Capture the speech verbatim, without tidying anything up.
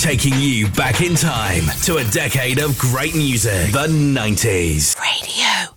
taking you back in time to a decade of great music, the nineties. Radio.